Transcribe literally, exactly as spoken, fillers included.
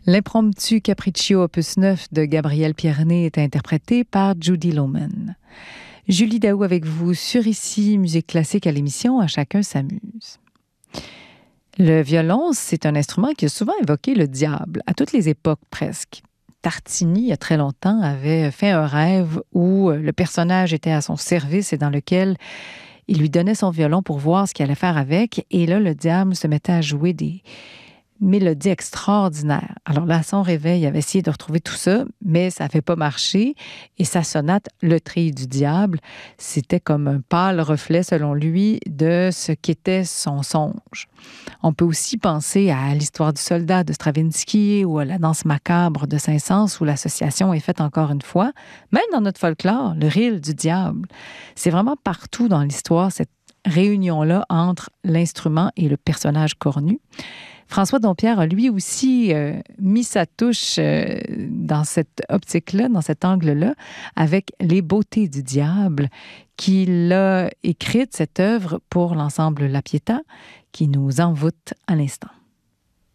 L'impromptu Capriccio opus neuf de Gabriel Pierné est interprété par Judy Loman. Julie Daou avec vous sur Ici, musique classique à l'émission À chacun s'amuse. Le violon, c'est un instrument qui a souvent évoqué le diable, à toutes les époques presque. Tartini, il y a très longtemps, avait fait un rêve où le personnage était à son service et dans lequel il lui donnait son violon pour voir ce qu'il allait faire avec. Et là, le diable se mettait à jouer des mélodie extraordinaire. Alors là, à son réveil, il avait essayé de retrouver tout ça, mais ça n'avait pas marché. Et sa sonate, Le Treillis du diable, c'était comme un pâle reflet, selon lui, de ce qu'était son songe. On peut aussi penser à l'histoire du soldat de Stravinsky ou à la danse macabre de Saint-Saëns, où l'association est faite encore une fois. Même dans notre folklore, le rire du diable. C'est vraiment partout dans l'histoire, cette réunion-là entre l'instrument et le personnage cornu. François Dompierre a lui aussi euh, mis sa touche euh, dans cette optique-là, dans cet angle-là, avec Les Beautés du diable, qu'il a écrite, cette œuvre, pour l'ensemble La Pietà, qui nous envoûte à l'instant.